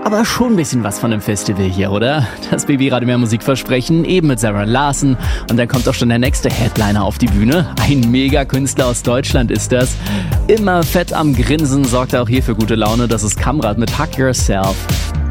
aber schon ein bisschen was von einem Festival hier, oder? Das Baby Radio Mehr Musikversprechen, eben mit Sarah Larsen. Und dann kommt auch schon der nächste Headliner auf die Bühne. Ein Megakünstler aus Deutschland ist das. Immer fett am Grinsen, sorgt er auch hier für gute Laune. Das ist Kamrat mit Hug Yourself.